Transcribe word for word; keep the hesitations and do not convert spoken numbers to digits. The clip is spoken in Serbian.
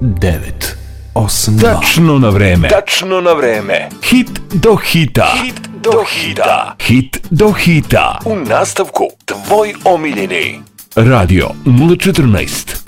devet osam dva. Tačno na vreme. Tačno na vreme. Hit do hita. Hit do hita. Hit do hita. U nastavku tvoj omiljeni. Radio nula četrnaest.